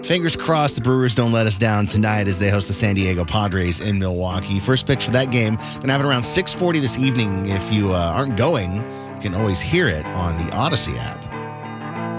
Fingers crossed the Brewers don't let us down tonight as they host the San Diego Padres in Milwaukee. First pitch for that game, going to have it around 6:40 this evening. If you aren't going, you can always hear it on the Odyssey app.